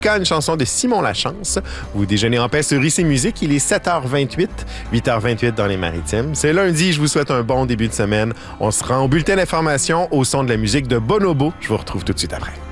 une chanson de Simon Lachance. Vous déjeunez en paix sur IC Musique. Il est 7h28, 8h28 dans les Maritimes. C'est lundi. Je vous souhaite un bon début de semaine. On se rend au bulletin d'information au son de la musique de Bonobo. Je vous retrouve tout de suite après.